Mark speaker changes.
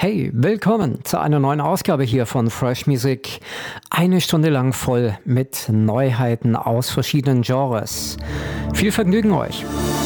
Speaker 1: Hey, willkommen zu einer neuen Ausgabe hier von Fresh Music. Eine Stunde lang voll mit Neuheiten aus verschiedenen Genres. Viel Vergnügen euch!